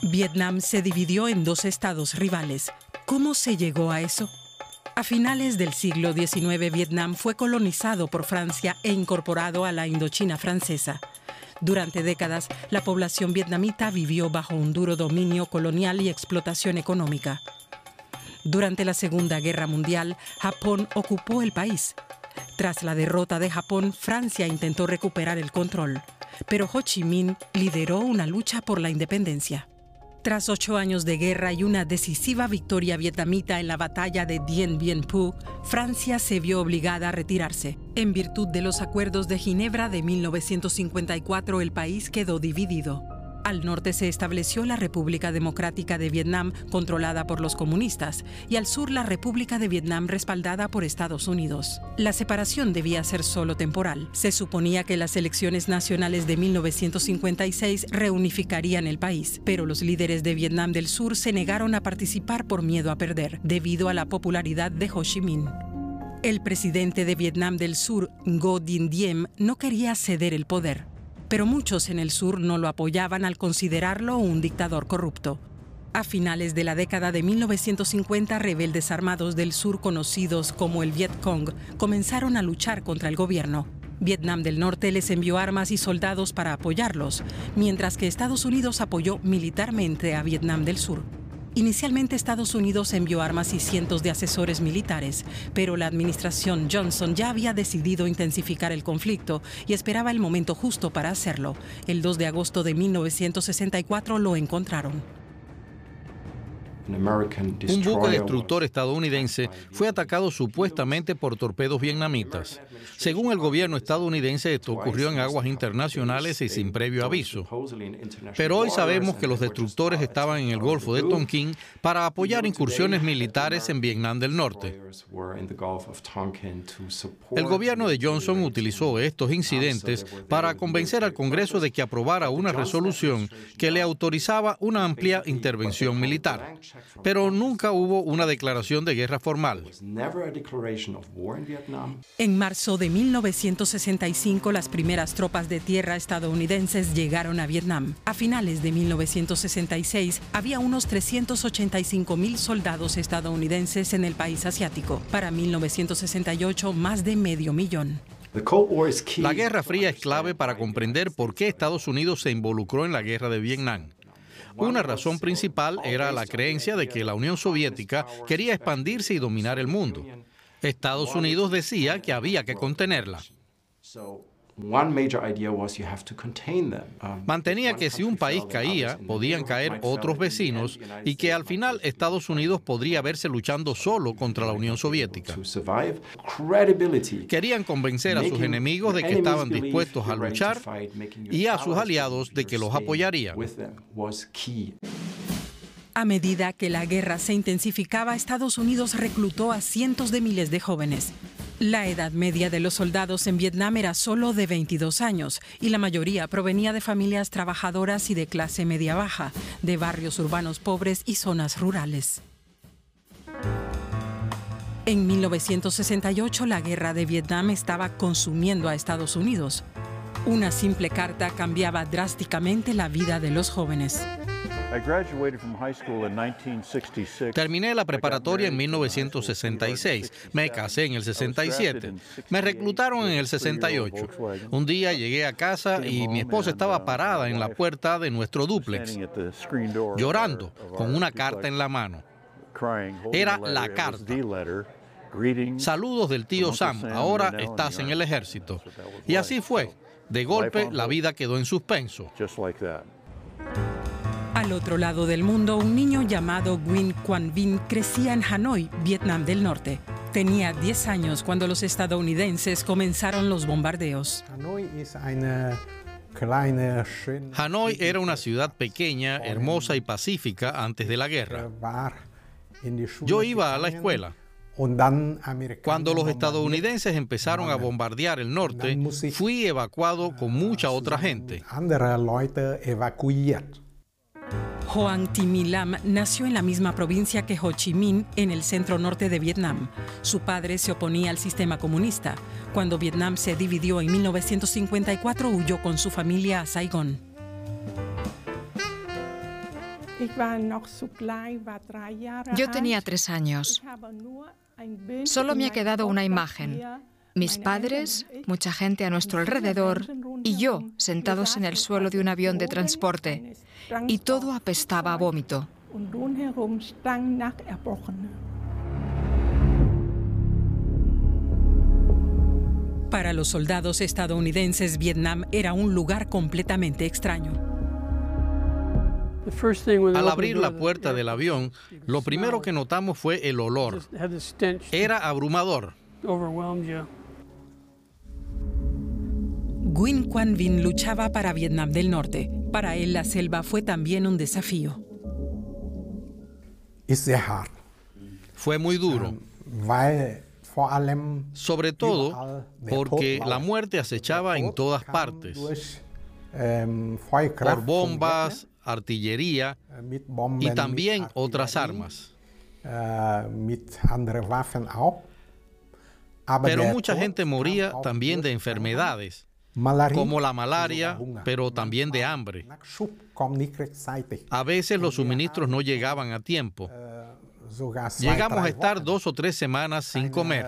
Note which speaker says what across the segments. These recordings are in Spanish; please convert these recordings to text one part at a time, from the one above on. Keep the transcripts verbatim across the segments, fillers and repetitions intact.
Speaker 1: Vietnam se dividió en dos estados rivales. ¿Cómo se llegó a eso? A finales del siglo diecinueve, Vietnam fue colonizado por Francia e incorporado a la Indochina francesa. Durante décadas, la población vietnamita vivió bajo un duro dominio colonial y explotación económica. Durante la Segunda Guerra Mundial, Japón ocupó el país. Tras la derrota de Japón, Francia intentó recuperar el control, pero Ho Chi Minh lideró una lucha por la independencia. Tras ocho años de guerra y una decisiva victoria vietnamita en la batalla de Dien Bien Phu, Francia se vio obligada a retirarse. En virtud de los acuerdos de Ginebra de mil novecientos cincuenta y cuatro, el país quedó dividido. Al norte se estableció la República Democrática de Vietnam, controlada por los comunistas, y al sur la República de Vietnam, respaldada por Estados Unidos. La separación debía ser solo temporal. Se suponía que las elecciones nacionales de mil novecientos cincuenta y seis reunificarían el país, pero los líderes de Vietnam del Sur se negaron a participar por miedo a perder, debido a la popularidad de Ho Chi Minh. El presidente de Vietnam del Sur, Ngo Dinh Diem, no quería ceder el poder, pero muchos en el sur no lo apoyaban al considerarlo un dictador corrupto. A finales de la década de mil novecientos cincuenta, rebeldes armados del sur conocidos como el Viet Cong comenzaron a luchar contra el gobierno. Vietnam del Norte les envió armas y soldados para apoyarlos, mientras que Estados Unidos apoyó militarmente a Vietnam del Sur. Inicialmente Estados Unidos envió armas y cientos de asesores militares, pero la administración Johnson ya había decidido intensificar el conflicto y esperaba el momento justo para hacerlo. El dos de agosto de mil novecientos sesenta y cuatro lo encontraron.
Speaker 2: Un buque destructor estadounidense fue atacado supuestamente por torpedos vietnamitas. Según el gobierno estadounidense, esto ocurrió en aguas internacionales y sin previo aviso. Pero hoy sabemos que los destructores estaban en el Golfo de Tonkin para apoyar incursiones militares en Vietnam del Norte. El gobierno de Johnson utilizó estos incidentes para convencer al Congreso de que aprobara una resolución que le autorizaba una amplia intervención militar. Pero nunca hubo una declaración de guerra formal.
Speaker 1: En marzo de mil novecientos sesenta y cinco, las primeras tropas de tierra estadounidenses llegaron a Vietnam. A finales de mil novecientos sesenta y seis, había unos trescientos ochenta y cinco mil soldados estadounidenses en el país asiático. Para mil novecientos sesenta y ocho, más de medio millón.
Speaker 2: La Guerra Fría es clave para comprender por qué Estados Unidos se involucró en la guerra de Vietnam. Una razón principal era la creencia de que la Unión Soviética quería expandirse y dominar el mundo. Estados Unidos decía que había que contenerla. Mantenía que si un país caía, podían caer otros vecinos y que al final Estados Unidos podría verse luchando solo contra la Unión Soviética. Querían convencer a sus enemigos de que estaban dispuestos a luchar y a sus aliados de que los apoyarían.
Speaker 1: A medida que la guerra se intensificaba, Estados Unidos reclutó a cientos de miles de jóvenes. La edad media de los soldados en Vietnam era solo de veintidós años y la mayoría provenía de familias trabajadoras y de clase media-baja, de barrios urbanos pobres y zonas rurales. En mil novecientos sesenta y ocho, la guerra de Vietnam estaba consumiendo a Estados Unidos. Una simple carta cambiaba drásticamente la vida de los jóvenes.
Speaker 2: Terminé la preparatoria en mil novecientos sesenta y seis. Me casé en el sesenta y siete. Me reclutaron en el sesenta y ocho. Un día llegué a casa y mi esposa estaba parada en la puerta de nuestro dúplex, llorando, con una carta en la mano. Era la carta. Saludos del tío Sam, ahora estás en el ejército. Y así fue. De golpe, la vida quedó en suspenso.
Speaker 1: Al otro lado del mundo, un niño llamado Nguyen Quang Vinh crecía en Hanoi, Vietnam del Norte. Tenía diez años cuando los estadounidenses comenzaron los bombardeos.
Speaker 2: Hanoi era una ciudad pequeña, hermosa y pacífica antes de la guerra. Yo iba a la escuela. Cuando los estadounidenses empezaron a bombardear el norte, fui evacuado con mucha otra gente.
Speaker 1: Hoang Thi Lam nació en la misma provincia que Ho Chi Minh, en el centro norte de Vietnam. Su padre se oponía al sistema comunista. Cuando Vietnam se dividió en mil novecientos cincuenta y cuatro, huyó con su familia a Saigón.
Speaker 3: Yo tenía tres años. Solo me ha quedado una imagen. Mis padres, mucha gente a nuestro alrededor y yo sentados en el suelo de un avión de transporte. Y todo apestaba a vómito.
Speaker 1: Para los soldados estadounidenses, Vietnam era un lugar completamente extraño.
Speaker 2: Al abrir la puerta del avión, lo primero que notamos fue el olor. Era abrumador.
Speaker 1: Nguyen Quan Vinh luchaba para Vietnam del Norte. Para él, la selva fue también un desafío.
Speaker 2: Fue muy duro. Sobre todo porque la muerte acechaba en todas partes. Por bombas, artillería y también otras armas. Pero mucha gente moría también de enfermedades, como la malaria, pero también de hambre. A veces los suministros no llegaban a tiempo. Llegamos a estar dos o tres semanas sin comer.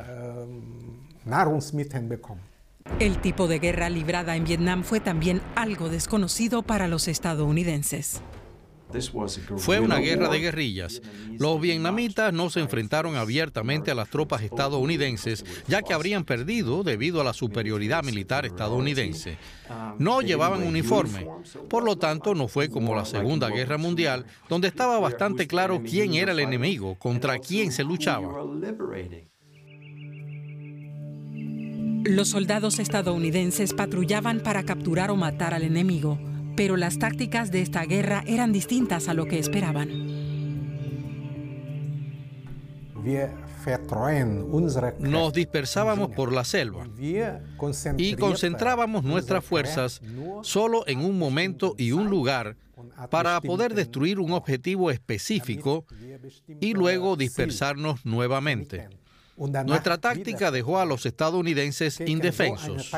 Speaker 1: El tipo de guerra librada en Vietnam fue también algo desconocido para los estadounidenses.
Speaker 2: Fue una guerra de guerrillas. Los vietnamitas no se enfrentaron abiertamente a las tropas estadounidenses, ya que habrían perdido debido a la superioridad militar estadounidense. No llevaban uniforme. Por lo tanto, no fue como la Segunda Guerra Mundial, donde estaba bastante claro quién era el enemigo, contra quién se luchaba.
Speaker 1: Los soldados estadounidenses patrullaban para capturar o matar al enemigo, pero las tácticas de esta guerra eran distintas a lo que esperaban.
Speaker 2: Nos dispersábamos por la selva y concentrábamos nuestras fuerzas solo en un momento y un lugar para poder destruir un objetivo específico y luego dispersarnos nuevamente. Nuestra táctica dejó a los estadounidenses indefensos.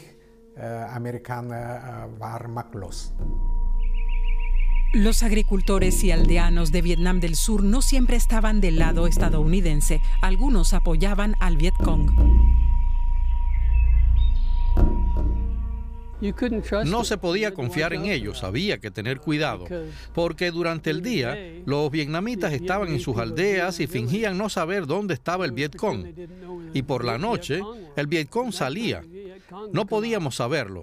Speaker 1: Los agricultores y aldeanos de Vietnam del Sur no siempre estaban del lado estadounidense. Algunos apoyaban al Vietcong.
Speaker 2: No se podía confiar en ellos, había que tener cuidado, porque durante el día los vietnamitas estaban en sus aldeas y fingían no saber dónde estaba el Vietcong. Y por la noche el Vietcong salía. No podíamos saberlo.